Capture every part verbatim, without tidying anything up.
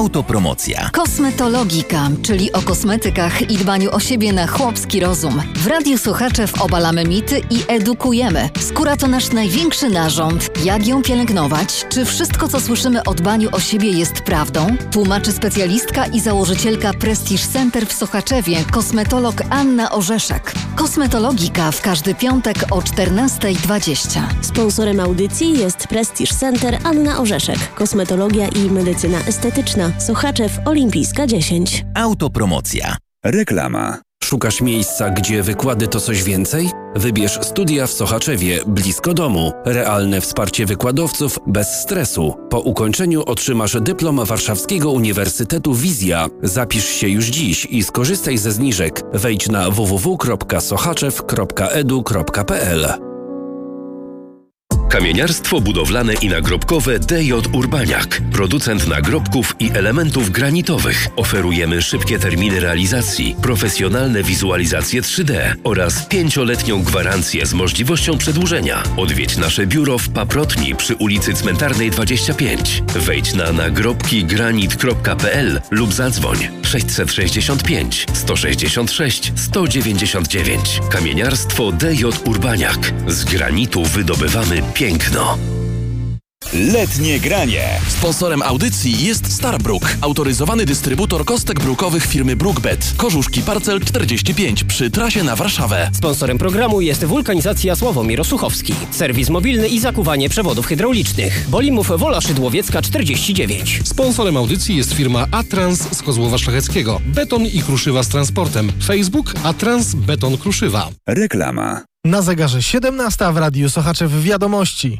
Autopromocja. Kosmetologika, czyli o kosmetykach i dbaniu o siebie na chłopski rozum. W Radiu Sochaczew obalamy mity i edukujemy. Skóra to nasz największy narząd. Jak ją pielęgnować? Czy wszystko, co słyszymy o dbaniu o siebie jest prawdą? Tłumaczy specjalistka i założycielka Prestige Center w Sochaczewie, kosmetolog Anna Orzeszek. Kosmetologika w każdy piątek o czternasta dwadzieścia. Sponsorem audycji jest Prestige Center Anna Orzeszek. Kosmetologia i medycyna estetyczna. Sochaczew Olimpijska dziesięć. Autopromocja. Reklama. Szukasz miejsca, gdzie wykłady to coś więcej? Wybierz studia w Sochaczewie, blisko domu. Realne wsparcie wykładowców, bez stresu. Po ukończeniu otrzymasz dyplom Warszawskiego Uniwersytetu Wizja. Zapisz się już dziś i skorzystaj ze zniżek. Wejdź na w w w kropka sochaczew kropka e d u kropka p l. Kamieniarstwo budowlane i nagrobkowe D J Urbaniak. Producent nagrobków i elementów granitowych. Oferujemy szybkie terminy realizacji, profesjonalne wizualizacje trzy D oraz pięcioletnią gwarancję z możliwością przedłużenia. Odwiedź nasze biuro w Paprotni przy ulicy Cmentarnej dwadzieścia pięć. Wejdź na nagrobki granit kropka p l lub zadzwoń sześćset sześćdziesiąt pięć sto sześćdziesiąt sześć sto dziewięćdziesiąt dziewięć. Kamieniarstwo D J Urbaniak. Z granitu wydobywamy piękno. Letnie granie. Sponsorem audycji jest Starbrook, autoryzowany dystrybutor kostek brukowych firmy Brookbet. Korzuszki Parcel czterdzieści pięć przy trasie na Warszawę. Sponsorem programu jest Wulkanizacja Sławomir Osuchowski. Serwis mobilny i zakuwanie przewodów hydraulicznych. Bolimów Wola Szydłowiecka czterdzieści dziewięć. Sponsorem audycji jest firma Atrans z Kozłowa Szlacheckiego. Beton i kruszywa z transportem. Facebook Atrans Beton Kruszywa. Reklama. Na zegarze siedemnasta w Radiu Sochaczew Wiadomości.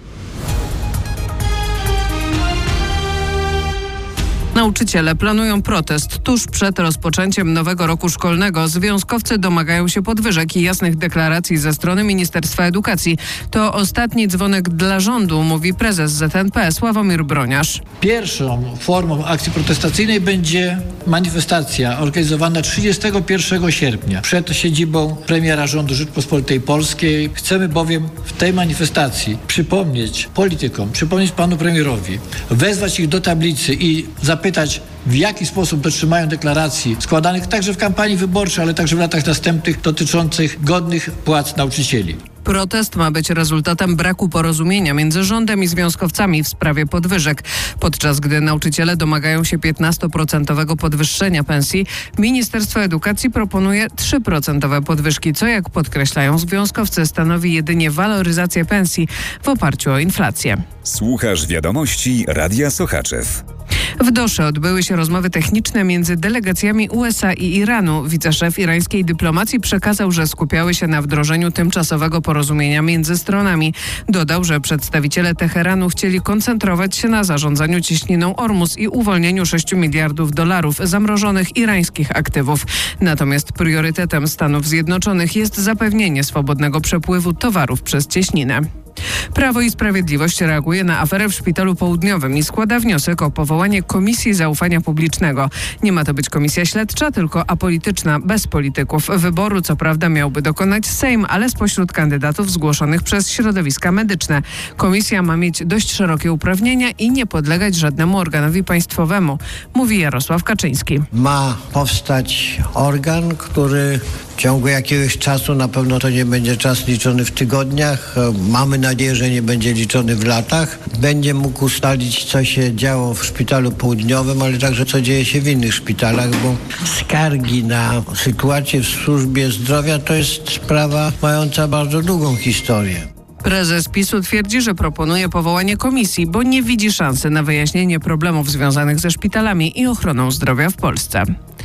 Nauczyciele planują protest tuż przed rozpoczęciem nowego roku szkolnego. Związkowcy domagają się podwyżek i jasnych deklaracji ze strony Ministerstwa Edukacji. To ostatni dzwonek dla rządu, mówi prezes Z N P Sławomir Broniarz. Pierwszą formą akcji protestacyjnej będzie manifestacja organizowana trzydziestego pierwszego sierpnia przed siedzibą premiera rządu Rzeczypospolitej Polskiej. Chcemy bowiem w tej manifestacji przypomnieć politykom, przypomnieć panu premierowi, wezwać ich do tablicy i zapytać, w jaki sposób dotrzymają deklaracji składanych także w kampanii wyborczej, ale także w latach następnych dotyczących godnych płac nauczycieli. Protest ma być rezultatem braku porozumienia między rządem i związkowcami w sprawie podwyżek. Podczas gdy nauczyciele domagają się piętnastoprocentowego podwyższenia pensji, Ministerstwo Edukacji proponuje trzy procent podwyżki, co jak podkreślają związkowcy stanowi jedynie waloryzację pensji w oparciu o inflację. Słuchasz wiadomości Radia Sochaczew. W Dosze odbyły się rozmowy techniczne między delegacjami U S A i Iranu. Wiceszef irańskiej dyplomacji przekazał, że skupiały się na wdrożeniu tymczasowego porozumienia między stronami. Dodał, że przedstawiciele Teheranu chcieli koncentrować się na zarządzaniu cieśniną Ormus i uwolnieniu sześciu miliardów dolarów zamrożonych irańskich aktywów. Natomiast priorytetem Stanów Zjednoczonych jest zapewnienie swobodnego przepływu towarów przez cieśninę. Prawo i Sprawiedliwość reaguje na aferę w Szpitalu Południowym i składa wniosek o powołanie Komisji Zaufania Publicznego. Nie ma to być komisja śledcza, tylko apolityczna, bez polityków. Wyboru co prawda miałby dokonać Sejm, ale spośród kandydatów zgłoszonych przez środowiska medyczne. Komisja ma mieć dość szerokie uprawnienia i nie podlegać żadnemu organowi państwowemu, mówi Jarosław Kaczyński. Ma powstać organ, który w ciągu jakiegoś czasu, na pewno to nie będzie czas liczony w tygodniach, mamy nadzieję, że nie będzie liczony w latach, będzie mógł ustalić, co się działo w Szpitalu Południowym, ale także co dzieje się w innych szpitalach, bo skargi na sytuację w służbie zdrowia to jest sprawa mająca bardzo długą historię. Prezes PiSu twierdzi, że proponuje powołanie komisji, bo nie widzi szansy na wyjaśnienie problemów związanych ze szpitalami i ochroną zdrowia w Polsce.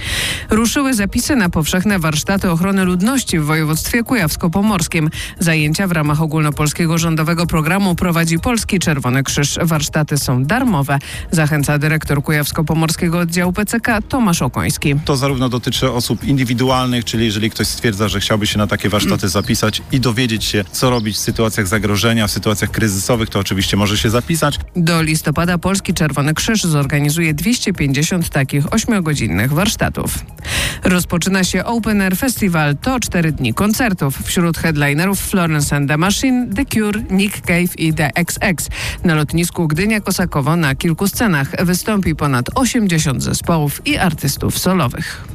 Ruszyły zapisy na powszechne warsztaty ochrony ludności w województwie kujawsko-pomorskim. Zajęcia w ramach ogólnopolskiego rządowego programu prowadzi Polski Czerwony Krzyż. Warsztaty są darmowe. Zachęca dyrektor kujawsko-pomorskiego oddziału P C K Tomasz Okoński. To zarówno dotyczy osób indywidualnych, czyli jeżeli ktoś stwierdza, że chciałby się na takie warsztaty zapisać i dowiedzieć się, co robić w sytuacjach zagrożenia, w sytuacjach kryzysowych, to oczywiście może się zapisać. Do listopada Polski Czerwony Krzyż zorganizuje dwieście pięćdziesiąt takich ośmiogodzinnych warsztatów. Rozpoczyna się Open Air Festival. To cztery dni koncertów. Wśród headlinerów Florence and the Machine, The Cure, Nick Cave i The X X. Na lotnisku Gdynia-Kosakowo na kilku scenach wystąpi ponad osiemdziesiąt zespołów i artystów solowych.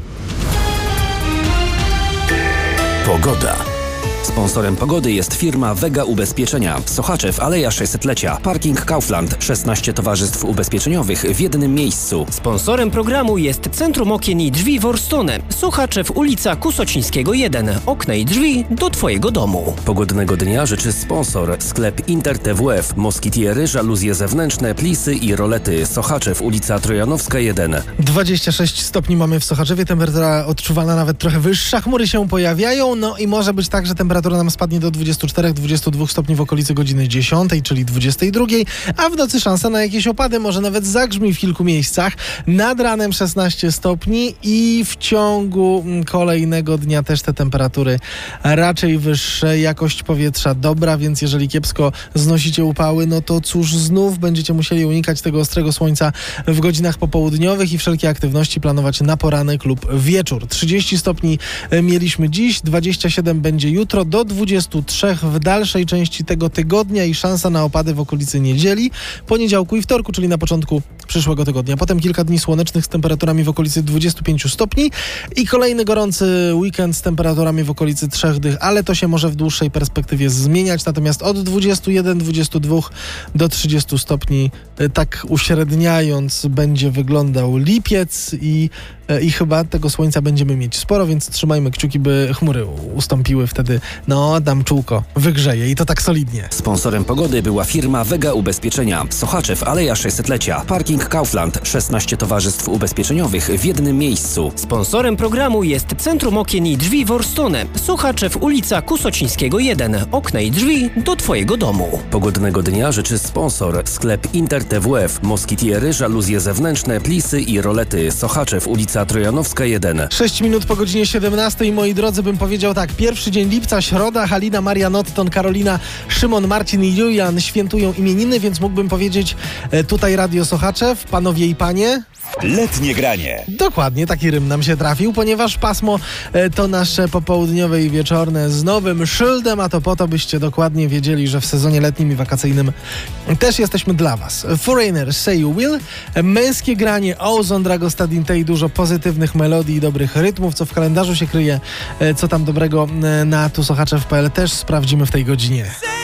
Pogoda. Sponsorem pogody jest firma Vega Ubezpieczenia. Sochaczew, Aleja sześćsetlecia. Parking Kaufland. szesnaście towarzystw ubezpieczeniowych w jednym miejscu. Sponsorem programu jest Centrum Okien i Drzwi Worstone. Sochaczew, ulica Kusocińskiego jeden. Okna i drzwi do Twojego domu. Pogodnego dnia życzy sponsor. Sklep Inter T W F. Moskitiery, żaluzje zewnętrzne, plisy i rolety. Sochaczew, ulica Trojanowska jeden. dwadzieścia sześć stopni mamy w Sochaczewie. Temperatura odczuwalna nawet trochę wyższa. Chmury się pojawiają. No i może być tak, że temperatura nam spadnie do dwudziestu czterech do dwudziestu dwóch stopni w okolicy godziny dziesiątej, czyli dwudziestej drugiej, a w nocy szansa na jakieś opady, może nawet zagrzmi w kilku miejscach. Nad ranem szesnaście stopni i w ciągu kolejnego dnia też te temperatury raczej wyższe. Jakość powietrza dobra, więc jeżeli kiepsko znosicie upały, no to cóż, znów będziecie musieli unikać tego ostrego słońca w godzinach popołudniowych i wszelkie aktywności planować na poranek lub wieczór. trzydzieści stopni mieliśmy dziś, dwadzieścia siedem będzie jutro, do dwudziestu trzech w dalszej części tego tygodnia i szansa na opady w okolicy niedzieli, poniedziałku i wtorku, czyli na początku przyszłego tygodnia. Potem kilka dni słonecznych z temperaturami w okolicy dwudziestu pięciu stopni i kolejny gorący weekend z temperaturami w okolicy trzech dych, ale to się może w dłuższej perspektywie zmieniać. Natomiast od dwudziestu jeden do dwudziestu dwóch do trzydziestu stopni, tak uśredniając, będzie wyglądał lipiec i, i chyba tego słońca będziemy mieć sporo, więc trzymajmy kciuki, by chmury ustąpiły. Wtedy no, dam czółko, wygrzeje i to tak solidnie. Sponsorem pogody była firma Vega Ubezpieczenia. Sochaczew, Aleja sześćsetlecia. Parking Kaufland. szesnaście towarzystw ubezpieczeniowych w jednym miejscu. Sponsorem programu jest Centrum Okien i Drzwi Worstone. Sochaczew, ulica Kusocińskiego jeden. Okna i drzwi do Twojego domu. Pogodnego dnia życzy sponsor. Sklep Inter T W F. Moskitiery, żaluzje zewnętrzne, plisy i rolety. Sochaczew, ulica Trojanowska jeden. sześć minut po godzinie siedemnastej, moi drodzy, bym powiedział tak. Pierwszy dzień lipca, środa, Halina, Maria Notton, Karolina, Szymon, Marcin i Julian świętują imieniny, więc mógłbym powiedzieć e, tutaj Radio Sochaczew, panowie i panie. Letnie granie. Dokładnie, taki rym nam się trafił, ponieważ pasmo e, to nasze popołudniowe i wieczorne z nowym szyldem, a to po to, byście dokładnie wiedzieli, że w sezonie letnim i wakacyjnym też jesteśmy dla was. Foreigner, Say You Will, męskie granie, Ozon, Dragostadin, i dużo pozytywnych melodii i dobrych rytmów, co w kalendarzu się kryje, e, co tam dobrego e, na tu sochaczew kropka p l też sprawdzimy w tej godzinie.